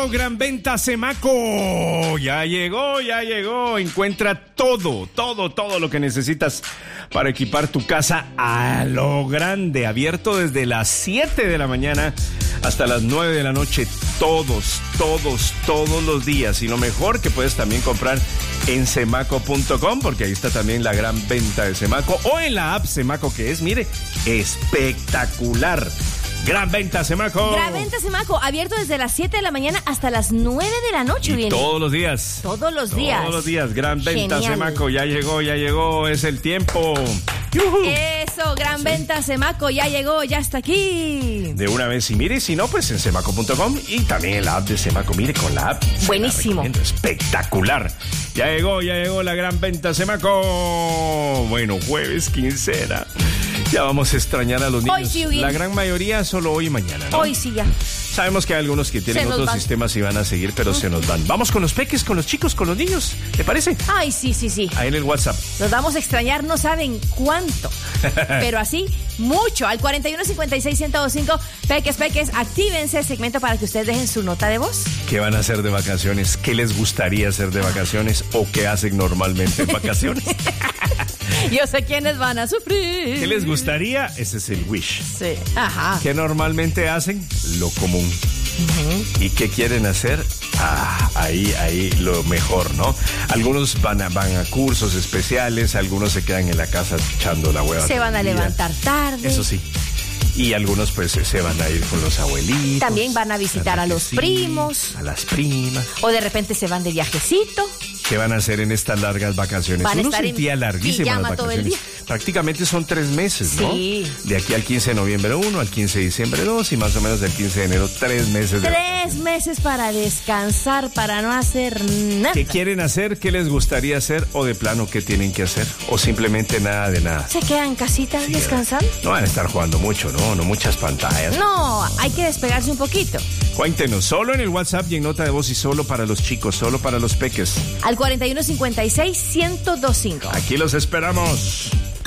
Gran Venta Semaco. Ya llegó. Encuentra todo lo que necesitas para equipar tu casa a lo grande. Abierto desde las 7 de la mañana hasta las 9 de la noche. Todos los días. Y lo mejor que puedes también comprar en Semaco.com, porque ahí está también la gran venta de Semaco, o en la app Semaco, que es, mire, espectacular. Gran Venta Semaco. Gran Venta Semaco, abierto desde las 7 de la mañana hasta las 9 de la noche. Y todos los días. Todos los días. Gran Venta Semaco, ya llegó, es el tiempo. ¡Yuhu! Eso, Gran Venta Semaco, ya llegó, ya está aquí. De una vez, y mire, si no, pues en Semaco.com y también en la app de Semaco. Mire, con la app. Buenísimo. Espectacular. Ya llegó la Gran Venta Semaco. Bueno, jueves, quincena. Ya vamos a extrañar a los niños. Hoy sí, bien. La gran mayoría solo hoy y mañana, ¿no? Hoy sí ya. Sabemos que hay algunos que tienen otros sistemas y van a seguir, pero se nos van. Vamos con los peques, con los chicos, con los niños. ¿Te parece? Ay, sí. Ahí en el WhatsApp. Los vamos a extrañar, no saben cuánto. Pero así, mucho. Al 4156-1025. Peques, actívense. Segmento para que ustedes dejen su nota de voz. ¿Qué van a hacer de vacaciones? ¿Qué les gustaría hacer de vacaciones? ¿O qué hacen normalmente en vacaciones? Yo sé quiénes van a sufrir. ¿Qué les gustaría? Ese es el wish. Sí. Ajá. ¿Qué normalmente hacen? Lo común. ¿Y qué quieren hacer? Ahí lo mejor, ¿no? Algunos van a cursos especiales, algunos se quedan en la casa echando la hueva. Se van a levantar tarde. Eso sí. Y algunos pues se van a ir con los abuelitos. También van a visitar a los primos. A las primas. O de repente se van de viajecito. ¿Qué van a hacer en estas largas vacaciones? Van a Uno estar sentía larguísimas las vacaciones. todo el día. Prácticamente son 3 meses, ¿no? Sí. De aquí al 15 de noviembre 1, al 15 de diciembre 2 y más o menos del 15 de enero 3 meses. 3 meses para descansar, para no hacer nada. ¿Qué quieren hacer? ¿Qué les gustaría hacer? ¿O de plano qué tienen que hacer? ¿O simplemente nada de nada? ¿Se quedan en casita descansando? No van a estar jugando mucho, ¿no? No muchas pantallas. No, hay que despegarse un poquito. Cuéntenos, solo en el WhatsApp y en nota de voz y solo para los chicos, solo para los peques. Al 4156-1025. Aquí los esperamos.